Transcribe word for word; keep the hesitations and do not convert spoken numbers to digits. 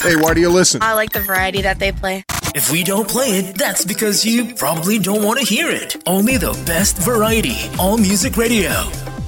Hey, why do you listen? I like the variety that they play. If we don't play it, that's because you probably don't want to hear it. Only the best variety. All Music Radio.